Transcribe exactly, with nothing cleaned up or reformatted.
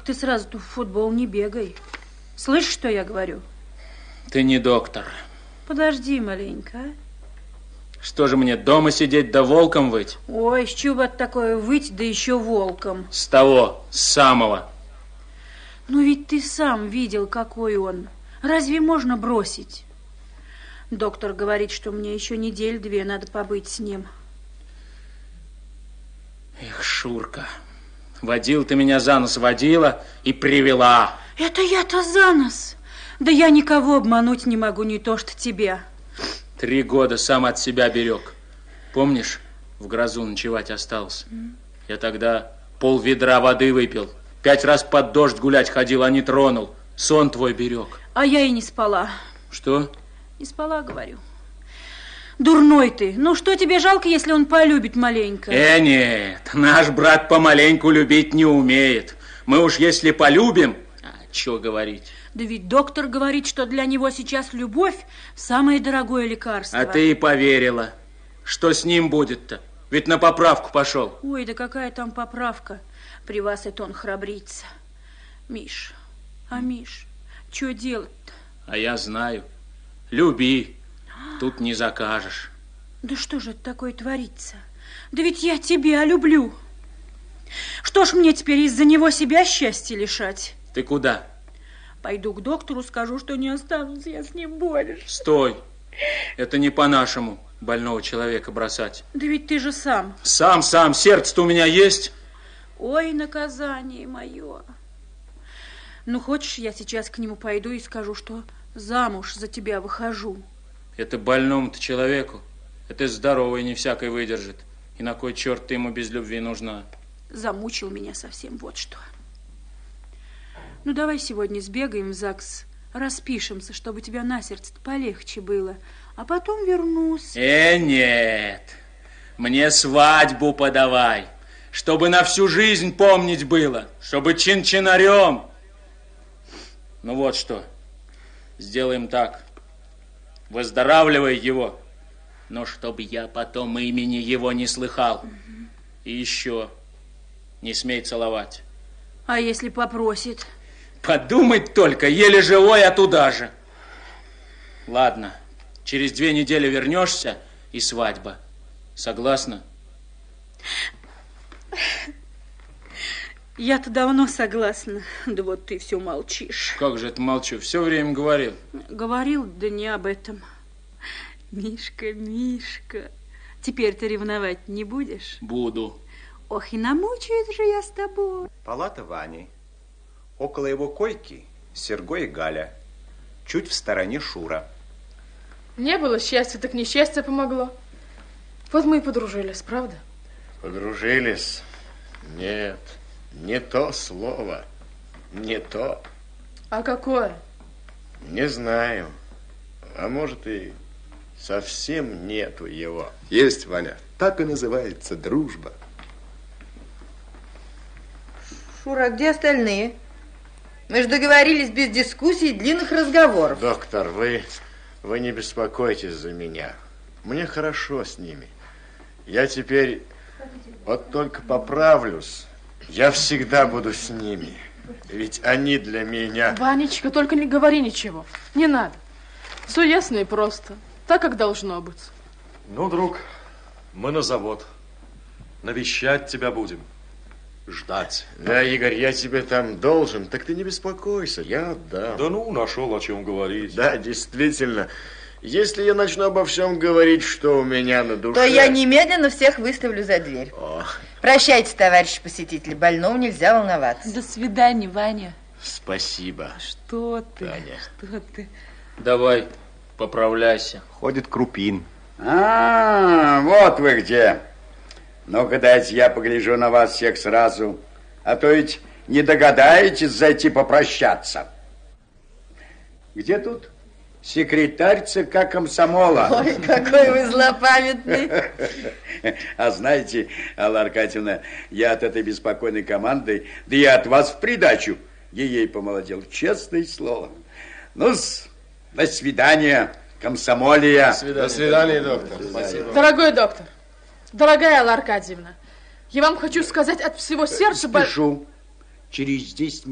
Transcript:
Только ты сразу-то в футбол не бегай. Слышишь, что я говорю? Ты не доктор. Подожди маленько, а? Что же мне, дома сидеть да волком выть? Ой, с чего такое выть, да еще волком? С того, с самого. Ну ведь ты сам видел, какой он. Разве можно бросить? Доктор говорит, что мне еще недель-две надо побыть с ним. Эх, Шурка, водил ты меня за нос, водила и привела. Это я-то за нос. Да я никого обмануть не могу, не то что тебя. Три года сам от себя берег. Помнишь, в грозу ночевать остался? Mm. Я тогда пол ведра воды выпил. Пять раз под дождь гулять ходил, а не тронул. Сон твой берег. А я и не спала. Что? Не спала, говорю. Дурной ты. Ну, что тебе жалко, если он полюбит маленько? Э, нет, наш брат помаленьку любить не умеет. Мы уж если полюбим... А, чё говорить? Да ведь доктор говорит, что для него сейчас любовь самое дорогое лекарство. А ты и поверила. Что с ним будет-то? Ведь на поправку пошел. Ой, да какая там поправка? При вас это он храбрится. Миш, а Миш, что делать-то? А я знаю. Люби. Тут не закажешь. Да что же это такое творится? Да ведь я тебя люблю. Что ж мне теперь из-за него себя счастья лишать? Ты куда? Пойду к доктору, скажу, что не останусь я с ним больше. Стой. Это не по-нашему больного человека бросать. Да ведь ты же сам. Сам, сам. Сердце-то у меня есть. Ой, наказание мое. Ну, хочешь, я сейчас к нему пойду и скажу, что замуж за тебя выхожу. Это больному-то человеку. Это здоровый не всякой выдержит. И на кой черт ты ему без любви нужна? Замучил меня совсем, вот что. Ну, давай сегодня сбегаем в ЗАГС, распишемся, чтобы у тебя на сердце полегче было, а потом вернусь. Э, нет, мне свадьбу подавай, чтобы на всю жизнь помнить было, чтобы чин-чинарем. Ну вот что, сделаем так, выздоравливай его, но чтобы я потом имени его не слыхал. Угу. И еще, не смей целовать. А если попросит? Подумать только, еле живой, а туда же. Ладно, через две недели вернешься и свадьба. Согласна? Я-то давно согласна. Да вот ты все молчишь. Как же это молчу? Все время говорил. Говорил, да не об этом. Мишка, Мишка, теперь ты ревновать не будешь? Буду. Ох, и намучаюсь же я с тобой. Палата Вани. Около его койки Серго и Галя. Чуть в стороне Шура. Не было счастья, так несчастье помогло. Вот мы и подружились, правда? Подружились? Нет, не то слово. Не то. А какое? Не знаю. А может, и совсем нету его. Есть, Ваня. Так и называется дружба. Шура, где остальные? Мы же договорились без дискуссий и длинных разговоров. Доктор, вы, вы не беспокойтесь за меня. Мне хорошо с ними. Я теперь вот только поправлюсь. Я всегда буду с ними. Ведь они для меня... Ванечка, только не говори ничего. Не надо. Все ясно и просто. Так, как должно быть. Ну, друг, мы на завод. Навещать тебя будем. Ждать. Да, Игорь, я тебе там должен. Так ты не беспокойся, я отдам. Да ну, нашел о чем говорить. Да, действительно. Если я начну обо всем говорить, что у меня на душе... То я немедленно всех выставлю за дверь. О. Прощайте, товарищи посетители. Больному нельзя волноваться. До свидания, Ваня. Спасибо. Что ты, Таня. что ты? Давай, поправляйся. Ходит Крупин. А, вот вы где. Ну-ка, дайте я погляжу на вас всех сразу. А то ведь не догадаетесь зайти попрощаться. Где тут секретарь ЦК комсомола? Ой, какой вы злопамятный. А знаете, Алла Аркадьевна, я от этой беспокойной команды, да и от вас в придачу, ей помолодел, честное слово. Ну-с, до свидания, комсомолия. До свидания, до свидания, доктор. Спасибо. Дорогой доктор, дорогая Алла Аркадьевна, я вам хочу сказать от всего сердца... Спешу. Через десять минут.